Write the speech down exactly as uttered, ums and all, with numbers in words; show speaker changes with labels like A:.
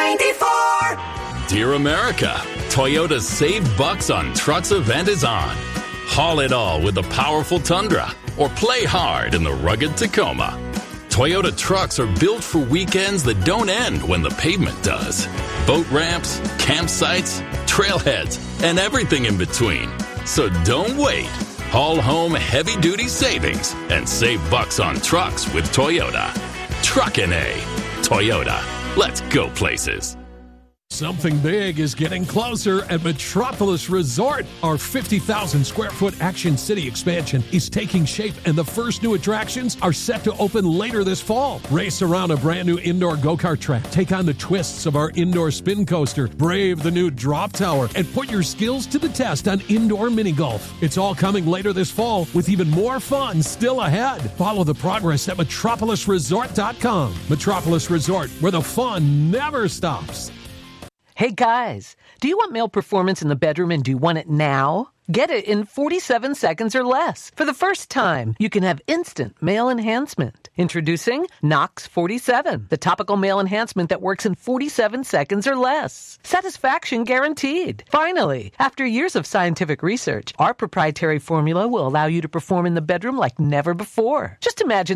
A: ninety-four.
B: Dear America, Toyota's Save Bucks on Trucks event is on. Haul it all with the powerful Tundra or play hard in the rugged Tacoma. Toyota trucks are built for weekends that don't end when the pavement does. Boat ramps, campsites, trailheads, and everything in between. So don't wait. Haul home heavy-duty savings and save bucks on trucks with Toyota. Truckin' A. Toyota. Let's go places.
C: Something big is getting closer at Metropolis Resort. Our fifty thousand square foot Action City expansion is taking shape, and the first new attractions are set to open later this fall. Race around a brand new indoor go-kart track, take on the twists of our indoor spin coaster, brave the new drop tower, and put your skills to the test on indoor mini golf. It's all coming later this fall with even more fun still ahead. Follow the progress at metropolis resort dot com. Metropolis Resort, where the fun never stops.
D: Hey guys, do you want male performance in the bedroom and do you want it now? Get it in forty-seven seconds or less. For the first time, you can have instant male enhancement. Introducing Nox forty-seven, the topical male enhancement that works in forty-seven seconds or less. Satisfaction guaranteed. Finally, after years of scientific research, our proprietary formula will allow you to perform in the bedroom like never before. Just imagine